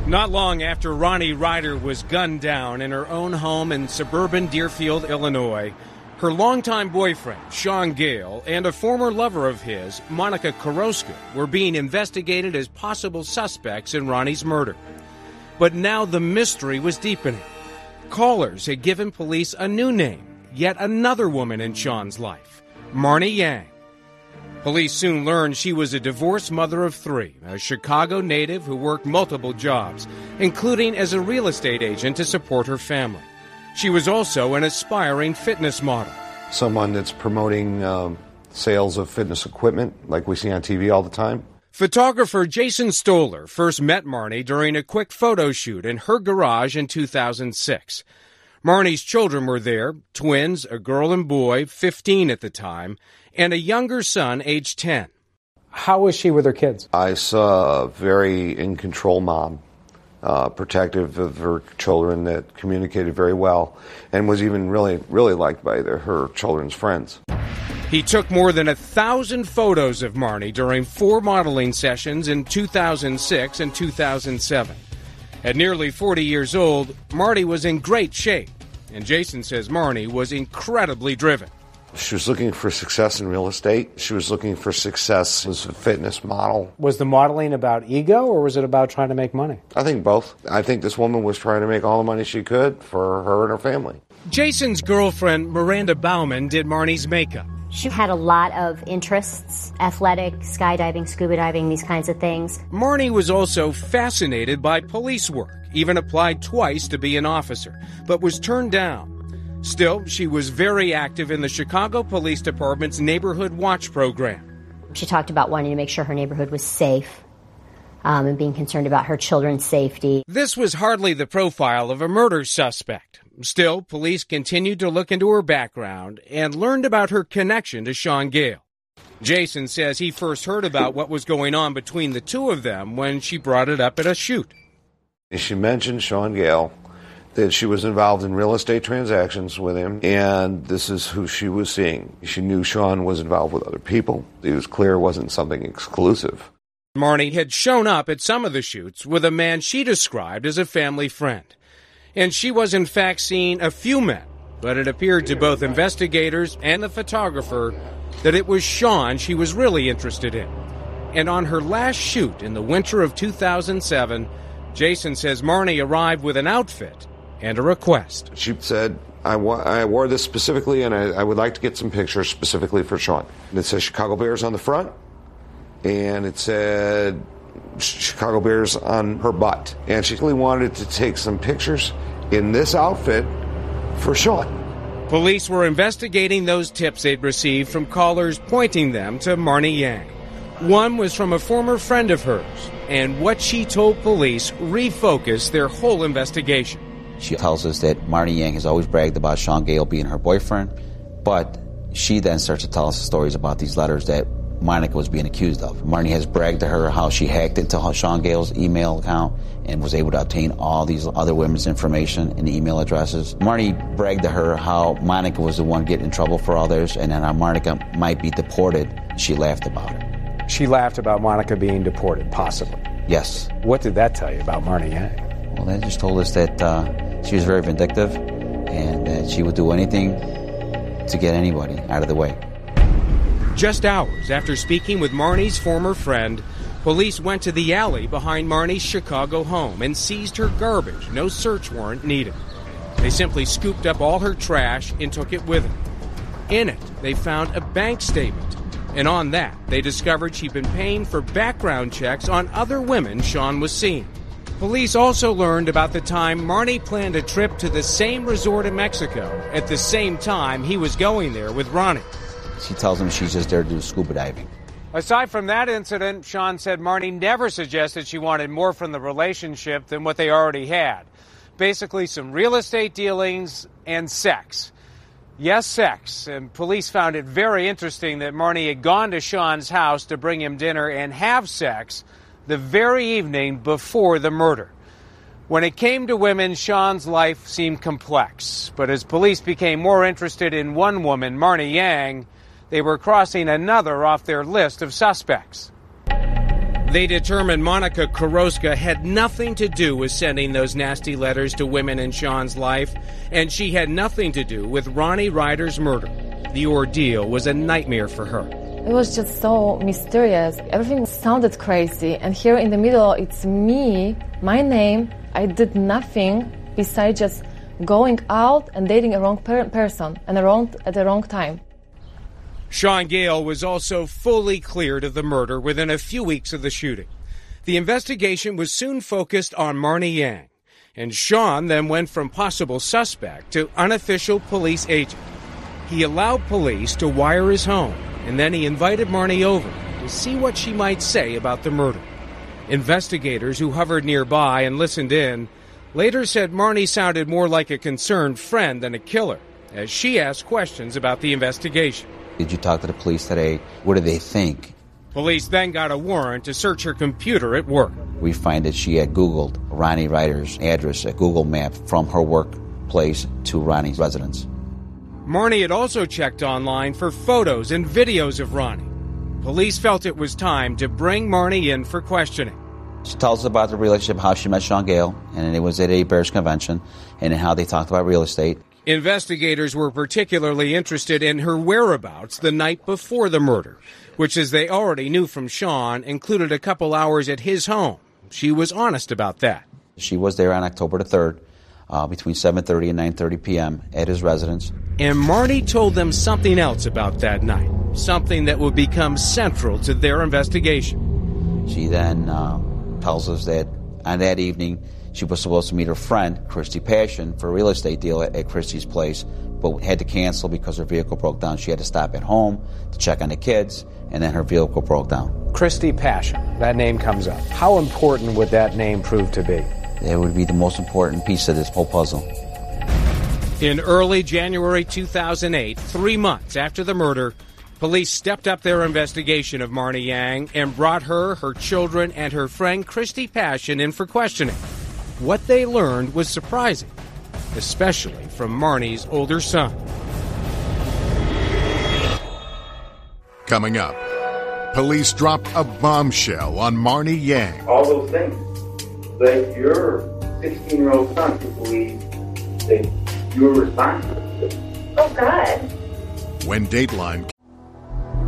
Not long after Ronnie Ryder was gunned down in her own home in suburban Deerfield, Illinois, her longtime boyfriend, Sean Gale, and a former lover of his, Monica Koroska, were being investigated as possible suspects in Ronnie's murder. But now the mystery was deepening. Callers had given police a new name, yet another woman in Sean's life, Marnie Yang. Police soon learned she was a divorced mother of three, a Chicago native who worked multiple jobs, including as a real estate agent to support her family. She was also an aspiring fitness model. Someone that's promoting sales of fitness equipment like we see on TV all the time. Photographer Jason Stoller first met Marnie during a quick photo shoot in her garage in 2006. Marnie's children were there, twins, a girl and boy, 15 at the time, and a younger son, age 10. How was she with her kids? I saw a very in-control mom, protective of her children, that communicated very well and was even really liked by her children's friends. He took more than 1,000 photos of Marnie during 4 modeling sessions in 2006 and 2007. At nearly 40 years old, Marnie was in great shape, and Jason says Marnie was incredibly driven. She was looking for success in real estate. She was looking for success as a fitness model. Was the modeling about ego, or was it about trying to make money? I think both. I think this woman was trying to make all the money she could for her and her family. Jason's girlfriend, Miranda Bauman, did Marnie's makeup. She had a lot of interests, athletic, skydiving, scuba diving, these kinds of things. Marnie was also fascinated by police work, even applied twice to be an officer, but was turned down. Still, she was very active in the Chicago Police Department's Neighborhood Watch program. She talked about wanting to make sure her neighborhood was safe and being concerned about her children's safety. This was hardly the profile of a murder suspect. Still, police continued to look into her background and learned about her connection to Sean Gale. Jason says he first heard about what was going on between the two of them when she brought it up at a shoot. She mentioned Sean Gale, that she was involved in real estate transactions with him, and this is who she was seeing. She knew Sean was involved with other people. It was clear it wasn't something exclusive. Marnie had shown up at some of the shoots with a man she described as a family friend. And she was in fact seeing a few men, but it appeared to both investigators and the photographer that it was Sean she was really interested in. And on her last shoot in the winter of 2007, Jason says Marnie arrived with an outfit and a request. She said, I wore this specifically, and I would like to get some pictures specifically for Sean. And it says Chicago Bears on the front, and it said Chicago Bears on her butt. And she really wanted to take some pictures in this outfit for Sean. Police were investigating those tips they'd received from callers pointing them to Marnie Yang. One was from a former friend of hers, and what she told police refocused their whole investigation. She tells us that Marnie Yang has always bragged about Sean Gale being her boyfriend, but she then starts to tell us stories about these letters that Monica was being accused of. Marnie has bragged to her how she hacked into Sean Gale's email account and was able to obtain all these other women's information and email addresses. Marnie bragged to her how Monica was the one getting in trouble for others, and then how Monica might be deported. She laughed about it. She laughed about Monica being deported, possibly. Yes. What did that tell you about Marnie Yang? Well, that just told us that she was very vindictive and that she would do anything to get anybody out of the way. Just hours after speaking with Marnie's former friend, police went to the alley behind Marnie's Chicago home and seized her garbage. No search warrant needed. They simply scooped up all her trash and took it with them. In it, they found a bank statement. And on that, they discovered she'd been paying for background checks on other women Sean was seeing. Police also learned about the time Marnie planned a trip to the same resort in Mexico at the same time he was going there with Ronnie. She tells him she's just there to do scuba diving. Aside from that incident, Sean said Marnie never suggested she wanted more from the relationship than what they already had. Basically, some real estate dealings and sex. Yes, sex. And police found it very interesting that Marnie had gone to Sean's house to bring him dinner and have sex the very evening before the murder. When it came to women, Sean's life seemed complex. But as police became more interested in one woman, Marnie Yang, they were crossing another off their list of suspects. They determined Monica Koroska had nothing to do with sending those nasty letters to women in Sean's life, and she had nothing to do with Ronnie Ryder's murder. The ordeal was a nightmare for her. It was just so mysterious. Everything sounded crazy. And here in the middle, it's me, my name. I did nothing besides just going out and dating a wrong person and at the wrong time. Sean Gale was also fully cleared of the murder within a few weeks of the shooting. The investigation was soon focused on Marnie Yang, and Sean then went from possible suspect to unofficial police agent. He allowed police to wire his home, and then he invited Marnie over to see what she might say about the murder. Investigators who hovered nearby and listened in later said Marnie sounded more like a concerned friend than a killer, as she asked questions about the investigation. Did you talk to the police today? What do they think? Police then got a warrant to search her computer at work. We find that she had Googled Ronnie Ryder's address, a Google map from her workplace to Ronnie's residence. Marnie had also checked online for photos and videos of Ronnie. Police felt it was time to bring Marnie in for questioning. She tells us about the relationship, how she met Sean Gale, and it was at a Bears convention, and how they talked about real estate. Investigators were particularly interested in her whereabouts the night before the murder, which, as they already knew from Sean, included a couple hours at his home. She was honest about that. She was there on October the 3rd, between 7:30 and 9:30 p.m. at his residence. And Marnie told them something else about that night, something that would become central to their investigation. She then tells us that on that evening, she was supposed to meet her friend, Christy Passion, for a real estate deal at Christy's place, but had to cancel because her vehicle broke down. She had to stop at home to check on the kids, and then her vehicle broke down. Christy Passion, that name comes up. How important would that name prove to be? It would be the most important piece of this whole puzzle. In early January 2008, 3 months after the murder, police stepped up their investigation of Marnie Yang and brought her, her children, and her friend Christy Passion in for questioning. What they learned was surprising, especially from Marnie's older son. Coming up, police dropped a bombshell on Marnie Yang. All those things that your 16-year-old son could believe that you were responsible. Oh, God. When Dateline